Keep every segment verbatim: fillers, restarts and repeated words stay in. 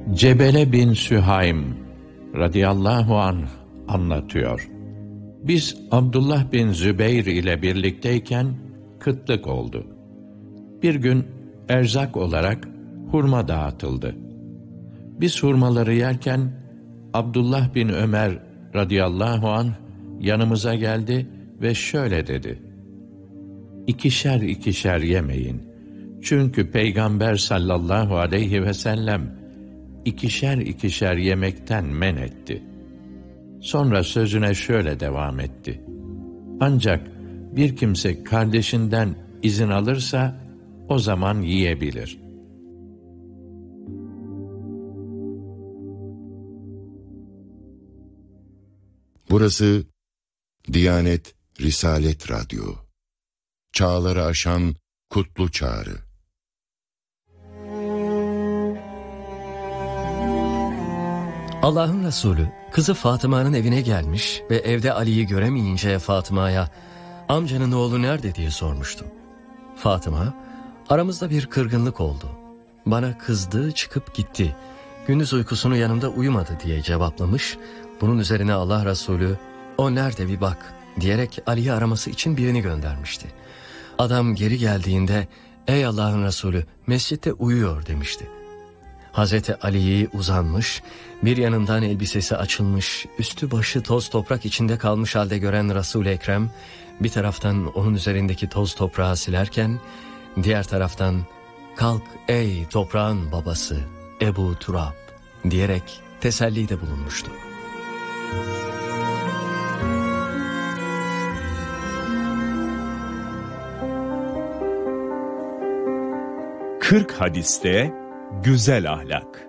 Cebele bin Sühaym radıyallahu anh anlatıyor. Biz Abdullah bin Zübeyr ile birlikteyken kıtlık oldu. Bir gün erzak olarak hurma dağıtıldı. Biz hurmaları yerken Abdullah bin Ömer radıyallahu anh yanımıza geldi ve şöyle dedi: İkişer ikişer yemeyin. Çünkü Peygamber sallallahu aleyhi ve sellem ikişer ikişer yemekten men etti. Sonra sözüne şöyle devam etti: Ancak bir kimse kardeşinden izin alırsa o zaman yiyebilir. Burası Diyanet Risalet Radyo. Çağları aşan kutlu çağrı. Allah'ın Resulü kızı Fatıma'nın evine gelmiş ve evde Ali'yi göremeyince Fatıma'ya amcanın oğlu nerede diye sormuştu. Fatıma, aramızda bir kırgınlık oldu. Bana kızdı, çıkıp gitti. Gündüz uykusunu yanımda uyumadı diye cevaplamış. Bunun üzerine Allah Resulü o nerede bir bak diyerek Ali'yi araması için birini göndermişti. Adam geri geldiğinde ey Allah'ın Resulü mescitte uyuyor demişti. Hazreti Ali'yi uzanmış, bir yanından elbisesi açılmış, üstü başı toz toprak içinde kalmış halde gören Resul-i Ekrem, bir taraftan onun üzerindeki toz toprağı silerken, diğer taraftan kalk ey toprağın babası Ebu Turab diyerek tesellide bulunmuştu. kırk hadiste güzel ahlak.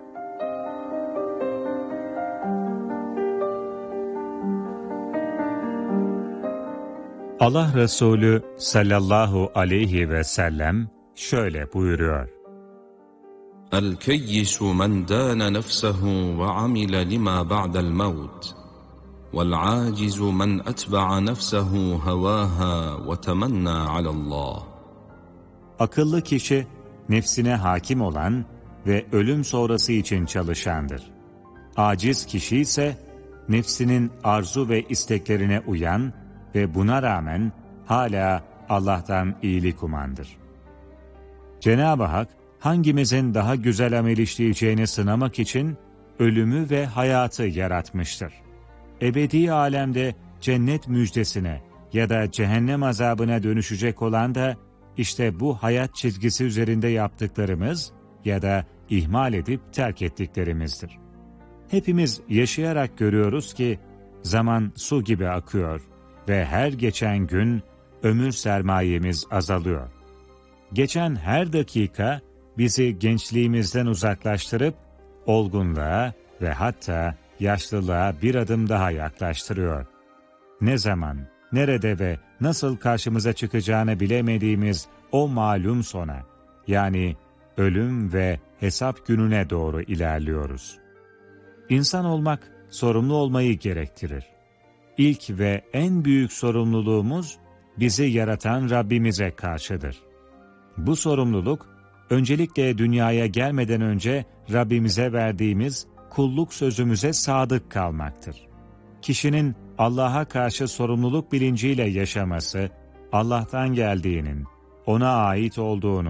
Allah Resulü sallallahu aleyhi ve sellem şöyle buyuruyor: El-keyyisu men dâne nefsehu ve amile lima ba'del mevt vel-âcizu men etba'a nefsehu hevâha ve temennâ alallah. Akıllı kişi nefsine hakim olan ve ölüm sonrası için çalışandır. Aciz kişi ise nefsinin arzu ve isteklerine uyan ve buna rağmen hala Allah'tan iyilik umandır. Cenab-ı Hak hangimizin daha güzel amel işleyeceğini sınamak için ölümü ve hayatı yaratmıştır. Ebedi alemde cennet müjdesine ya da cehennem azabına dönüşecek olan da işte bu hayat çizgisi üzerinde yaptıklarımız ya da ihmal edip terk ettiklerimizdir. Hepimiz yaşayarak görüyoruz ki zaman su gibi akıyor ve her geçen gün ömür sermayemiz azalıyor. Geçen her dakika bizi gençliğimizden uzaklaştırıp olgunluğa ve hatta yaşlılığa bir adım daha yaklaştırıyor. Ne zaman, nerede ve nasıl karşımıza çıkacağını bilemediğimiz o malum sona, yani ölüm ve hesap gününe doğru ilerliyoruz. İnsan olmak sorumlu olmayı gerektirir. İlk ve en büyük sorumluluğumuz bizi yaratan Rabbimize karşıdır. Bu sorumluluk öncelikle dünyaya gelmeden önce Rabbimize verdiğimiz kulluk sözümüze sadık kalmaktır. Kişinin Allah'a karşı sorumluluk bilinciyle yaşaması, Allah'tan geldiğinin, ona ait olduğunun